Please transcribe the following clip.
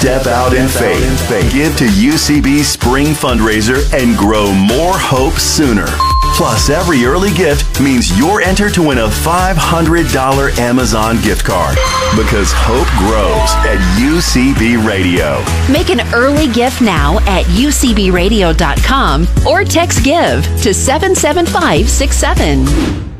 Step out in faith. Give to UCB Spring Fundraiser and grow more hope sooner. Plus, every early gift means you're entered to win a $500 Amazon gift card. Because hope grows at UCB Radio. Make an early gift now at ucbradio.com or text GIVE to 77567.